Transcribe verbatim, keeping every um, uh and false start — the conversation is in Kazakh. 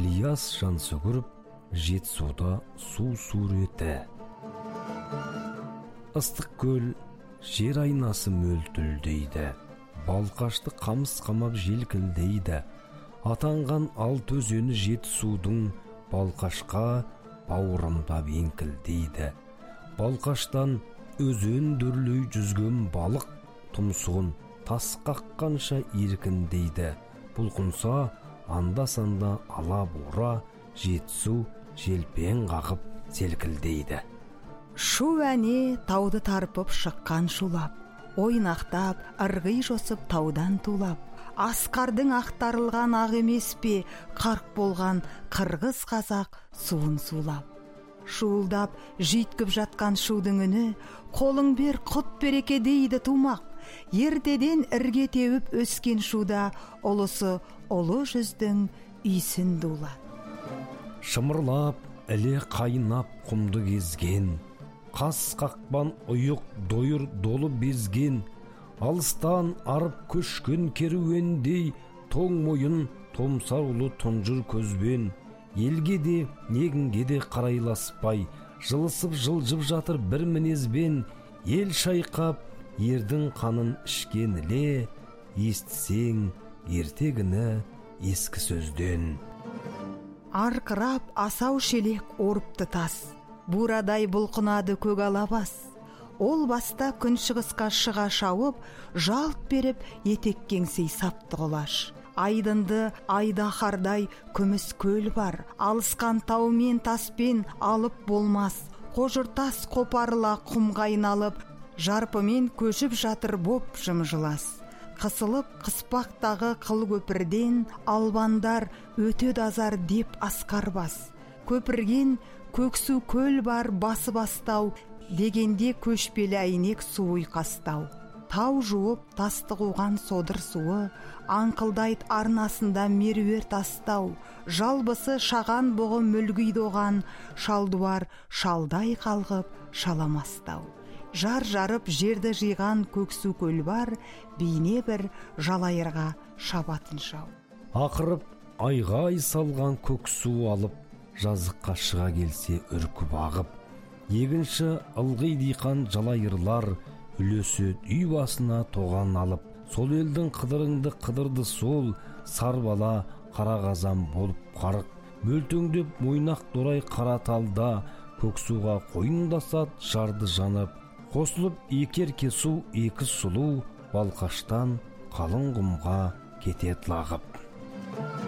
Ильяс Жансүгіров Жетісуда су суреті. Ыстық көл жер айнасы мөлтілдейді, балқашты қамыс қамап желкілдейді. Атанған алт өзені Жетісудың балқашқа бауырымдап еңкілдейді. Балқаштан өзен дүрлей жүзген балық тұмсығын тас қаққанша еркіндейді. Бұлқынса анда-санда ала бура, Жетісу желпен қағып селкілдейді. Шу әне тауды тарпып шыққан шулап, ойнақтап, ырғи жосып таудан тулап, асқардың ақтарылған ақ емес пе, қарқ болған қырғыз қазақ суын сулап. Шуылдап жүйткіп жатқан шудың үні, қолың бер құт береке дейді тумақ. Ертеден ірге теуіп өскен шуда, ұлысы ұлы жүздің үйсін дулат. Шымырлап, іле қайнап құмды кезген, қас қақпан ұйық дойыр долы безген, алыстан арып көшкен керуендей, тоң мойын томсар ұлы тұнжыр көзбен, елге де негінге де қарайласпай, жылысып жылжып жатыр бір мінезбен, ел шайқап ердің қанын ішкеніле, естісең ертегіні ескі сөзден. Арқырап асау шелек орыпты тас, бурадай бұлқынады көк алабас. Ол баста күншығысқа шыға шауып, жалт беріп етек кеңсей сапты құлаш. Айдынды айда қардай күміс көл бар, алысқан таумен таспен алып болмас. Қожыртас қопарыла құмға айналып, жарпымен көшіп жатыр боп жымжылас. Қысылып қыспақтағы қыл көпірден албандар өтеді азар деп асқар бас. Көпірген көксу көл бар басы бастау, дегенде көшпелі әйнек суы қастау. Тау жуып тасты қуған содыр суы, аңқылдайт арнасында меруер тастау. Жалбысы шаған бұғы мүлгейді оған, шалдуар шалдай қалғып шаламастау. Жар жарып жерді жиған көксу көл бар, бейне бір жалайырға шабатын шау. Ақырып айғай салған көксу алып, жазыққа шыға келсе үркіп ағып. Егінші ылғи диқан жалайырлар, үлесі үй басына тоған алып. Сол елдің қыдырыңды қыдырды сол, сарбала қара қазан болып қарық. Мөлтөңдеп мойнақ дорай қара талда, көксуға қойындасат жарды жанып. Қосылып екер кесу екі сұлу, балқаштан қалың құмға кетет лағып.